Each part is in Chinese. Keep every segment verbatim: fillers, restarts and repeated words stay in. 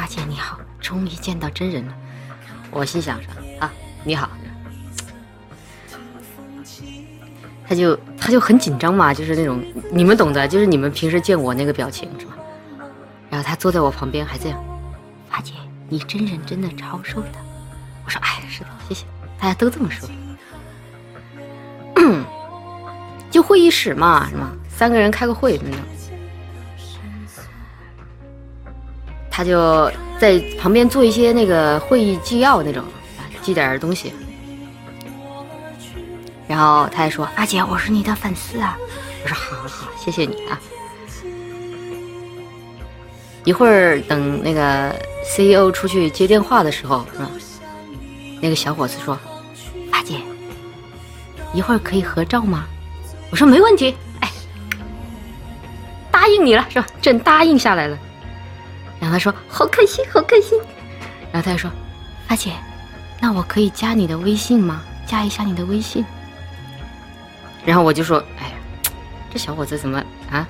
发姐你好，终于见到真人了。我心想着啊，你好。他就他就很紧张嘛，就是那种你们懂的，就是你们平时见我那个表情是吧？然后他坐在我旁边还这样，发姐，你真人真的超瘦的。我说哎，是的，谢谢，大家都这么说。就会议室嘛，是吗？三个人开个会那种，他就在旁边做一些那个会议纪要那种，记点东西。然后他还说：“发姐，我是你的粉丝啊。”我说：“好好好，谢谢你啊。”一会儿等那个 C E O 出去接电话的时候，是吧？那个小伙子说：“发姐，一会儿可以合照吗？”我说：“没问题。”哎，答应你了是吧？真答应下来了。然后他说：“好开心，好开心。”然后他就说：“发姐，那我可以加你的微信吗？加一下你的微信。”然后我就说：“哎呀，这小伙子怎么啊，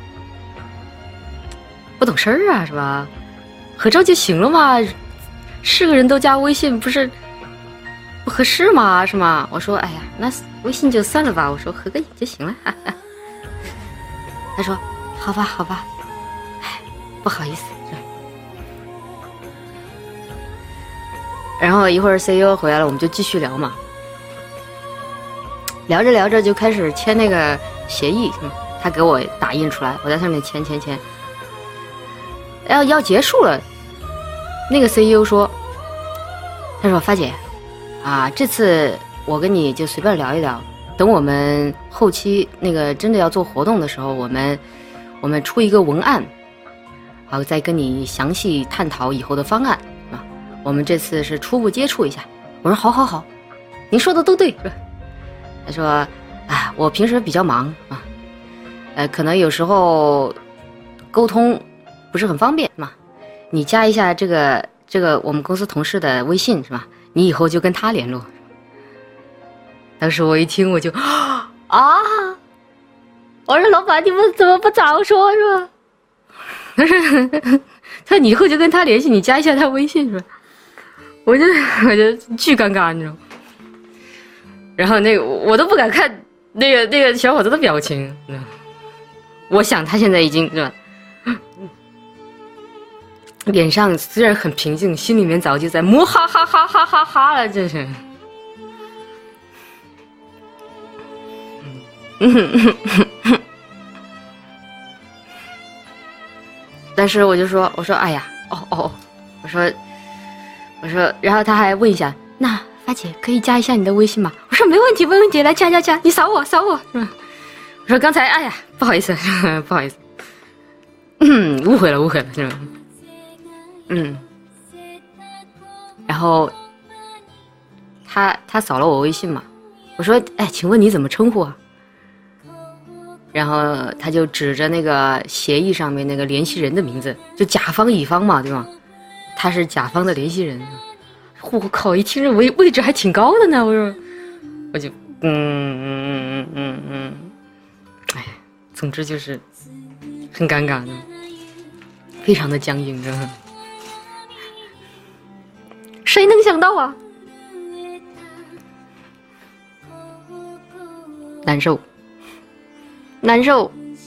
不懂事儿啊，是吧？合照就行了嘛，是个人都加微信，不是不合适吗？是吗？”我说：“哎呀，那微信就算了吧。”我说：“合个影就行了。”他说：“好吧，好吧，哎，不好意思。”是吧？然后一会儿 C E O 回来了，我们就继续聊嘛。聊着聊着就开始签那个协议，嗯，他给我打印出来，我在上面签签签。要要结束了，那个 C E O 说：“他说发姐，啊，这次我跟你就随便聊一聊，等我们后期那个真的要做活动的时候，我们我们出一个文案，好再跟你详细探讨以后的方案啊。我们这次是初步接触一下。”我说：“好好好，您说的都对。”是吧？他说：“啊，我平时比较忙啊，呃，可能有时候沟通不是很方便嘛。你加一下这个这个我们公司同事的微信是吧？你以后就跟他联络。”当时我一听我就啊，我说老板你们怎么不早说是吧？他说他说你以后就跟他联系，你加一下他微信是吧？我就我就巨尴尬，你知道吗？然后那个我都不敢看那个那个小伙子的表情，我想他现在已经是吧，脸上虽然很平静，心里面早就在摸哈哈哈哈哈哈了，这是。但是我就说，我说哎呀，哦哦，我说我说，然后他还问一下，那发姐可以加一下你的微信吗？我说没问题，没问题，来加加加，你扫我扫我是吧？我说刚才哎呀，不好意思，不好意思，嗯，误会了误会了是吧？嗯，然后他他扫了我微信嘛，我说哎，请问你怎么称呼啊？然后他就指着那个协议上面那个联系人的名字，就甲方乙方嘛，对吗？他是甲方的联系人。我靠，一听这位位置还挺高的呢，我说，我就嗯嗯嗯嗯嗯，哎，总之就是很尴尬的，非常的僵硬的。谁能想到啊？难受，难受。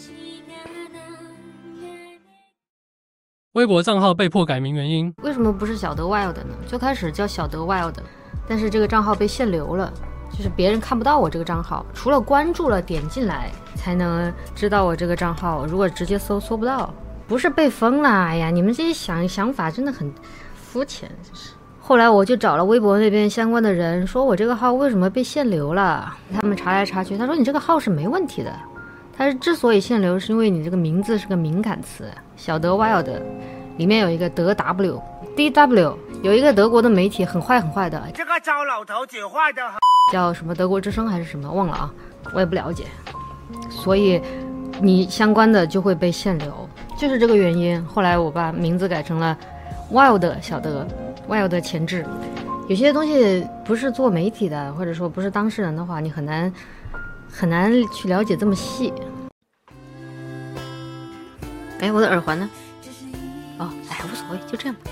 微博账号被迫改名原因？ 为什么不是小德 Wild 呢？最开始叫小德 Wild， 但是这个账号被限流了，就是别人看不到我这个账号，除了关注了点进来才能知道我这个账号，如果直接搜搜不到。不是被封了，哎呀，你们这些想想法真的很肤浅，就是后来我就找了微博那边相关的人，说我这个号为什么被限流了，他们查来查去，他说你这个号是没问题的，他是之所以限流是因为你这个名字是个敏感词，小德 Wild 里面有一个德 W D W， 有一个德国的媒体很坏很坏的， 这个糟老头子坏的叫什么德国之声还是什么忘了啊，我也不了解，所以你相关的就会被限流，就是这个原因。后来我把名字改成了 Wild 小德 Wild 前置。有些东西不是做媒体的，或者说不是当事人的话，你很难很难去了解这么细。哎，我的耳环呢？哦，哎，无所谓，就这样吧。